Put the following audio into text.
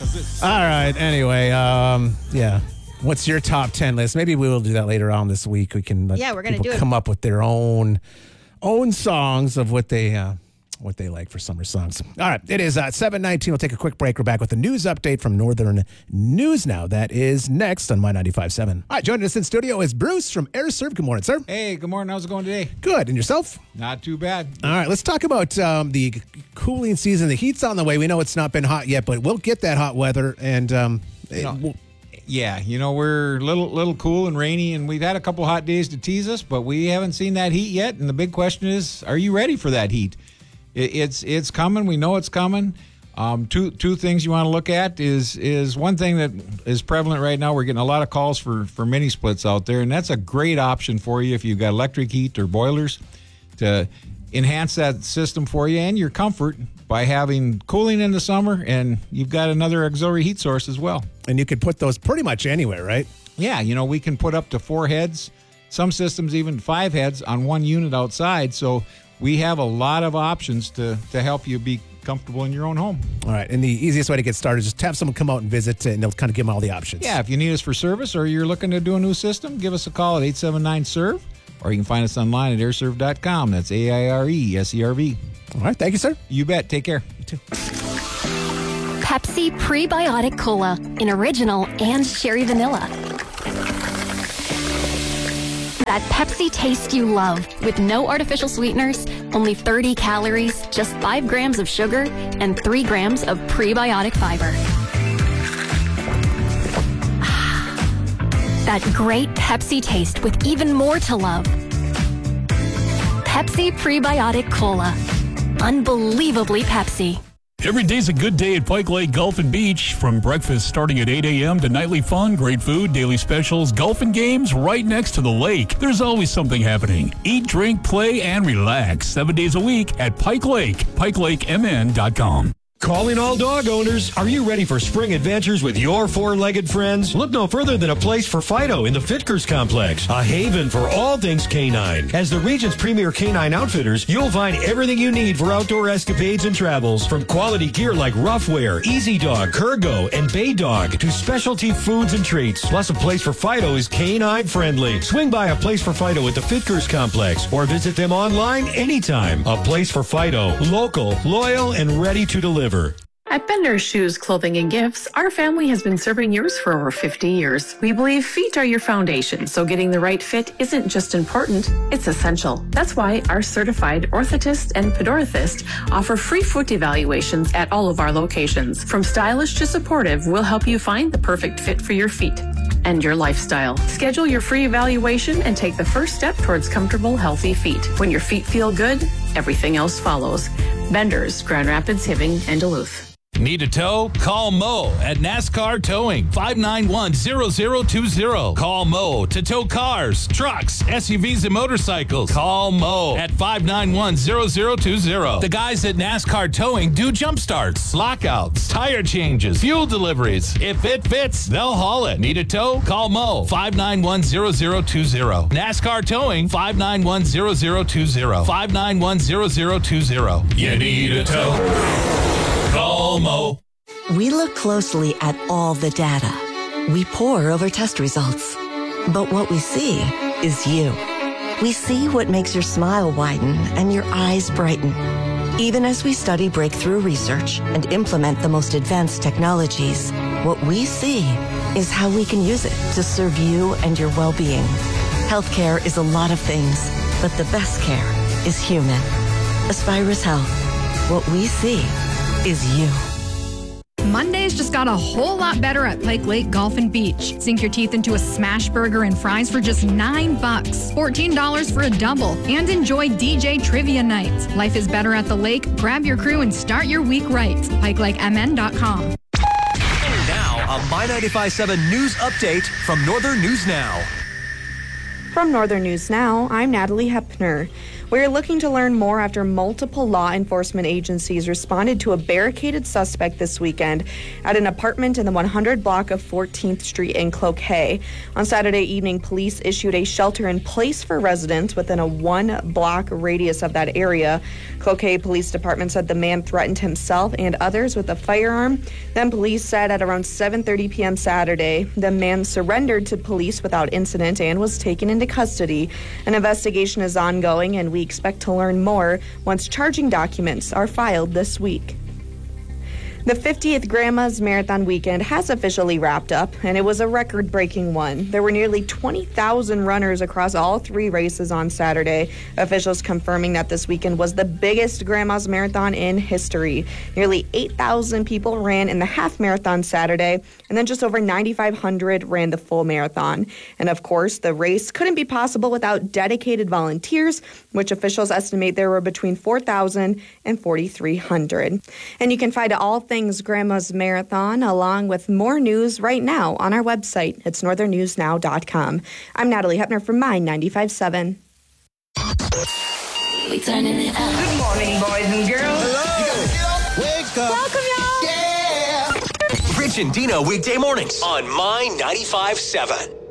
All right. Anyway, yeah. What's your top 10 list? Maybe we will do that later on this week. We can let we're gonna people do it. come up with their own songs of what they like for summer songs. All right. It is 7:19. We'll take a quick break. We're back with a news update from Northern News Now. That is next on My 95.7. All right. Joining us in studio is Bruce from AirServe. Good morning, sir. Hey, good morning. How's it going today? Good. And yourself? Not too bad. All right. Let's talk about the cooling season. The heat's on the way. We know it's not been hot yet, but we'll get that hot weather. And we're a little cool and rainy, and we've had a couple hot days to tease us, but we haven't seen that heat yet. And the big question is, are you ready for that heat? It's coming. We know it's coming. Two things you want to look at is one thing that is prevalent right now. We're getting a lot of calls for mini splits out there, and that's a great option for you if you've got electric heat or boilers to enhance that system for you and your comfort by having cooling in the summer, and you've got another auxiliary heat source as well. And you could put those pretty much anywhere, right? Yeah, we can put up to 4 heads, some systems even 5 heads on one unit outside, so we have a lot of options to help you be comfortable in your own home. All right. And the easiest way to get started is just have someone come out and visit, and they'll kind of give them all the options. Yeah. If you need us for service or you're looking to do a new system, give us a call at 879-SERVE, or you can find us online at airserve.com. That's AIRESERV. All right. Thank you, sir. You bet. Take care. You too. Pepsi Prebiotic Cola in original and cherry vanilla. That Pepsi taste you love, with no artificial sweeteners, only 30 calories, just 5 grams of sugar, and 3 grams of prebiotic fiber. That great Pepsi taste with even more to love. Pepsi Prebiotic Cola. Unbelievably Pepsi. Every day's a good day at Pike Lake Golf and Beach. From breakfast starting at 8 a.m. to nightly fun, great food, daily specials, golf and games right next to the lake. There's always something happening. Eat, drink, play, and relax 7 days a week at Pike Lake. PikeLakeMN.com. Calling all dog owners. Are you ready for spring adventures with your four-legged friends? Look no further than a place for Fido in the Fitkers Complex, a haven for all things canine. As the region's premier canine outfitters, you'll find everything you need for outdoor escapades and travels, from quality gear like Roughwear, Easy Dog, Kurgo, and Bay Dog, to specialty foods and treats. Plus, a place for Fido is canine friendly. Swing by a place for Fido at the Fitkers Complex, or visit them online anytime. A place for Fido, local, loyal, and ready to deliver. At Bender Shoes, Clothing, and Gifts, our family has been serving yours for over 50 years. We believe feet are your foundation, so getting the right fit isn't just important, it's essential. That's why our certified orthotist and podorthist offer free foot evaluations at all of our locations. From stylish to supportive, we'll help you find the perfect fit for your feet and your lifestyle. Schedule your free evaluation and take the first step towards comfortable, healthy feet. When your feet feel good, everything else follows. Bender's, Grand Rapids, Hibbing, and Duluth. Need a tow? Call Mo at NASCAR Towing, 591-0020. Call Mo to tow cars, trucks, SUVs, and motorcycles. Call Mo at 591-0020. The guys at NASCAR Towing do jump starts, lockouts, tire changes, fuel deliveries. If it fits, they'll haul it. Need a tow? Call Mo, 591-0020. NASCAR Towing, 591-0020. 591-0020. You need a tow? Call Mo. We look closely at all the data. We pore over test results. But what we see is you. We see what makes your smile widen and your eyes brighten. Even as we study breakthrough research and implement the most advanced technologies, what we see is how we can use it to serve you and your well-being. Healthcare is a lot of things, but the best care is human. Aspirus Health. What we see is you. Mondays just got a whole lot better at Pike Lake Golf and Beach. Sink your teeth into a smash burger and fries for just $9, $14 for a double, and enjoy DJ Trivia Nights. Life is better at the lake. Grab your crew and start your week right. PikeLakeMN.com. Now, a My 95.7 News Update from Northern News Now. From Northern News Now, I'm Natalie Hepner. We're looking to learn more after multiple law enforcement agencies responded to a barricaded suspect this weekend at an apartment in the 100 block of 14th Street in Cloquet. On Saturday evening, police issued a shelter-in-place for residents within a 1-block radius of that area. Cloquet Police Department said the man threatened himself and others with a firearm. Then police said at around 7:30 p.m. Saturday, the man surrendered to police without incident and was taken into custody. An investigation is ongoing, and we expect to learn more once charging documents are filed this week. The 50th Grandma's Marathon weekend has officially wrapped up, and it was a record-breaking one. There were nearly 20,000 runners across all 3 races on Saturday. Officials confirming that this weekend was the biggest Grandma's Marathon in history. Nearly 8,000 people ran in the half marathon Saturday, and then just over 9,500 ran the full marathon. And of course, the race couldn't be possible without dedicated volunteers, which officials estimate there were between 4,000 and 4,300. And you can find all things Grandma's Marathon, along with more news right now on our website. It's northernnewsnow.com. I'm Natalie Hepner from Mine 95.7. We turning it up. Good morning, boys and girls. Hello. Wake up. Welcome, y'all. Rich and Dino weekday mornings on My 95.7.